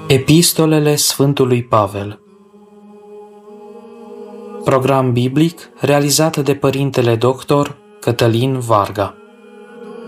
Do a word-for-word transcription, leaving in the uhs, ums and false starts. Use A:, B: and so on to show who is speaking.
A: Epistolele Sfântului Pavel. Program biblic realizat de Părintele Doctor Cătălin Varga.